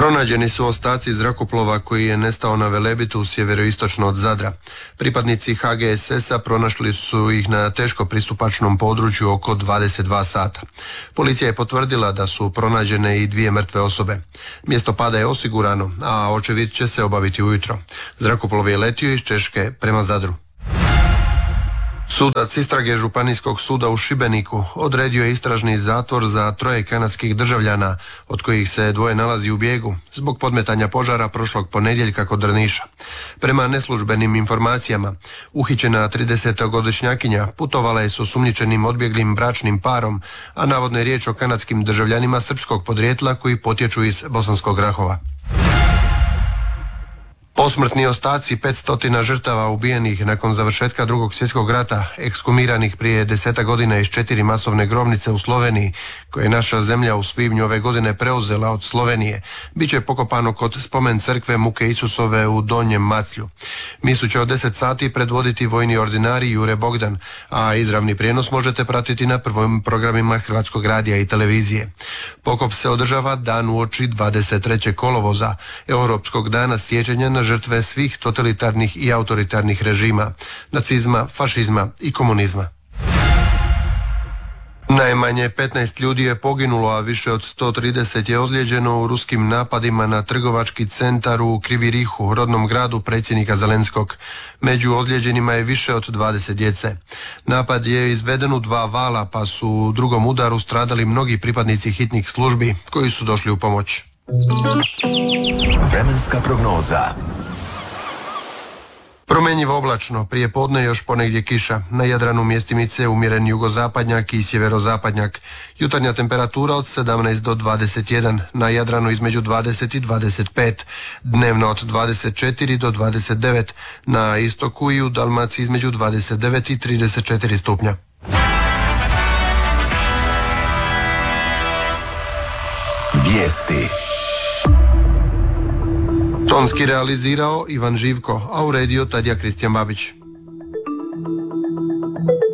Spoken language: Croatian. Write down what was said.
Pronađeni su ostaci zrakoplova koji je nestao na Velebitu sjeveroistočno od Zadra. Pripadnici HGSS-a pronašli su ih na teško pristupačnom području oko 22 sata. Policija je potvrdila da su pronađene i 2 mrtve osobe. Mjesto pada je osigurano, a očevid će se obaviti ujutro. Zrakoplov je letio iz Češke prema Zadru. Sudac istrage Županijskog suda u Šibeniku odredio je istražni zatvor za 3 kanadskih državljana, od kojih se 2 nalazi u bijegu, zbog podmetanja požara prošlog ponedjeljka kod Drniša. Prema neslužbenim informacijama, uhićena 30-godišnjakinja putovala je s osumnjičenim odbjeglim bračnim parom, a navodno je riječ o kanadskim državljanima srpskog podrijetla koji potječu iz Bosanskog Rahova. Posmrtni ostaci 500 žrtava ubijenih nakon završetka Drugog svjetskog rata, ekshumiranih prije 10 godina iz 4 masovne grobnice u Sloveniji, koje je naša zemlja u svibnju ove godine preuzela od Slovenije, bit će pokopano kod spomen crkve Muke Isusove u Donjem Maclju. Misu će od 10 sati predvoditi vojni ordinari Jure Bogdan, a izravni prijenos možete pratiti na prvim programima Hrvatskog radija i televizije. Pokop se održava dan uoči 23. kolovoza, Europskog dana sjećanja na žrtve svih totalitarnih i autoritarnih režima, nacizma, fašizma i komunizma. Najmanje 15 ljudi je poginulo, a više od 130 je ozlijeđeno u ruskim napadima na trgovački centar u Krivirihu, rodnom gradu predsjednika Zelenskog. Među ozlijeđenima je više od 20 djece. Napad je izveden u 2 vala, pa su u drugom udaru stradali mnogi pripadnici hitnih službi koji su došli u pomoć. Vremenska prognoza. Promjenjivo oblačno, prije podne još ponegdje kiša, na Jadranu mjestimice umjeren jugozapadnjak i sjeverozapadnjak. Jutarnja temperatura od 17 do 21, na Jadranu između 20 i 25, dnevno od 24 do 29, na istoku i u Dalmaciji između 29 i 34 stupnja. Vijesti. Tonski realizirao Ivan Živko, a uredio Tadija Kristijan Babić.